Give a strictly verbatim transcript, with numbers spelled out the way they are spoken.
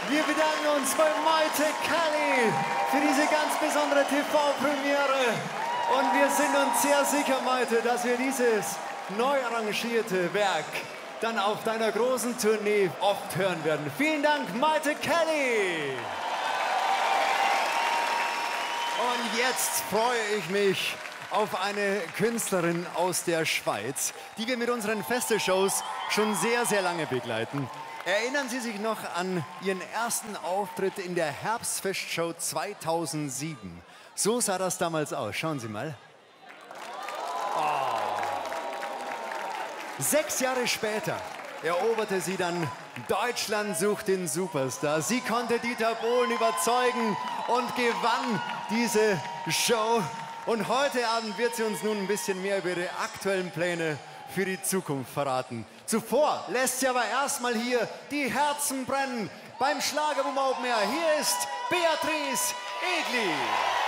Wir bedanken uns bei Maite Kelly für diese ganz besondere T V-Premiere. Und wir sind uns sehr sicher, Maite, dass wir dieses neu arrangierte Werk dann auf deiner großen Tournee oft hören werden. Vielen Dank, Maite Kelly. Und jetzt freue ich mich auf eine Künstlerin aus der Schweiz, die wir mit unseren Festivalshows schon sehr, sehr lange begleiten. Erinnern Sie sich noch an Ihren ersten Auftritt in der Herbstfestshow zweitausendsieben? So sah das damals aus. Schauen Sie mal. Oh. Sechs Jahre später eroberte sie dann Deutschland sucht den Superstar. Sie konnte Dieter Bohlen überzeugen und gewann diese Show. Und heute Abend wird sie uns nun ein bisschen mehr über ihre aktuellen Pläne für die Zukunft verraten. Zuvor lässt sie aber erstmal hier die Herzen brennen beim Schlagerboom Open Air. Hier ist Beatrice Egli.